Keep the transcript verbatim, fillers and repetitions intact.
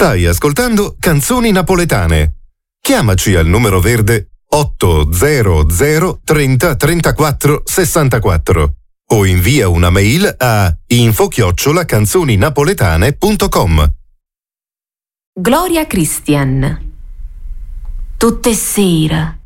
Stai ascoltando Canzoni Napoletane. Chiamaci al numero verde otto zero zero trenta trentaquattro sessantaquattro o invia una mail a info chiocciola canzoninapoletane punto com. Gloria Christian. Tutte sera